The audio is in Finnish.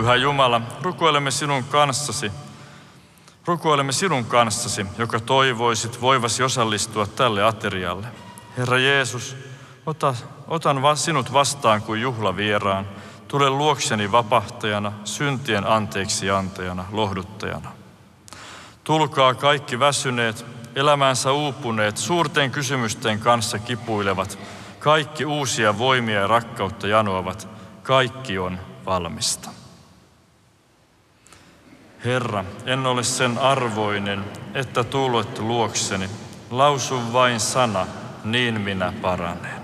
Pyhä Jumala, rukoilemme sinun kanssasi, joka toivoisit voivasi osallistua tälle aterialle. Herra Jeesus, otan sinut vastaan kuin juhlavieraan. Tule luokseni vapahtajana, syntien anteeksi antajana, lohduttajana. Tulkaa kaikki väsyneet, elämäänsä uupuneet, suurten kysymysten kanssa kipuilevat, kaikki uusia voimia ja rakkautta janoavat, kaikki on valmista. Herra, en ole sen arvoinen, että tulet luokseni. Lausu vain sana, niin minä paranen.